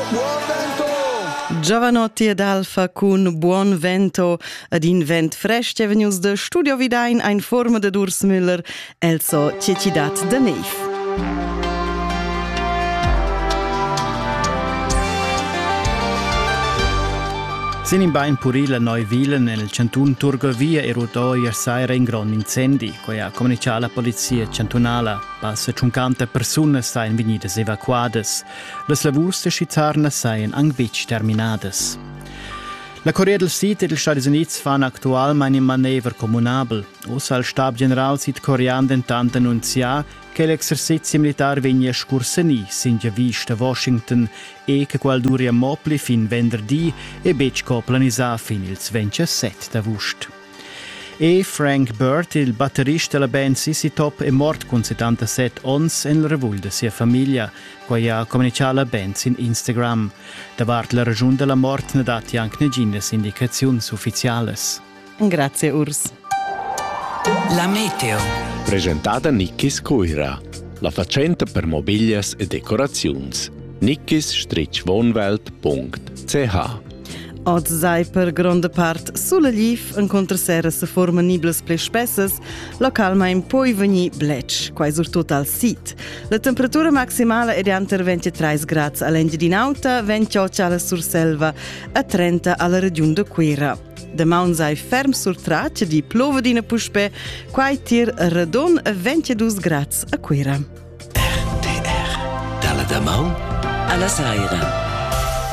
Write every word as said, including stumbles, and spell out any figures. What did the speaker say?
Buon vento! Giovanotti ed Alfa con Buon vento ad in vent fresh venius de Studio Vidain ein forma de Urs Müller elso Cecidat de Neif. Sin in bain purila Neuwilen nel cantun Turgovia e rutò ieri in gran incendi, coi ha comunicato la polizia cantonala. Passa cinquanta persone sain venidas evacuadas. Les lavurs de schizzarna sain angbitsch terminadas. La Corriere del Sud e gli Stati Uniti fanno attualmente un manevro comunabile. Ossa il Stab General Sudcoreano dentant annunzià che l'esercizio militare vegna scursani sin già vista a Washington e che qual duri mopli fin venerdì e bec coplanisà fin il ventisette d'agosto. E Frank Burt, il batterista della band C C Top, è morto con settantasette anni in revul de sua famiglia, quai ha comunicato la band in Instagram. Davart la ragione della morte ne dati anche negines indicazioni ufficiali. Grazie Urs. La meteo. Presentata Nickis Coira, la facenta per mobilias e decorazions. nickis wohnwelt punkt c h. Od sei per grande part sulla liv incontra sera se forma niblas ple spessas, localmein poi veni bletch, quai sur total sit. La temperatura maximale è di anter ventitré gradi all'endia di nauta, ventotto alla surselva a trenta alla regione de Quera. De maun sei ferm sur traccia di plovedina puspe, quai tir radon a ventidue gradi a Quera. R T R. Dalla da maun alla saira.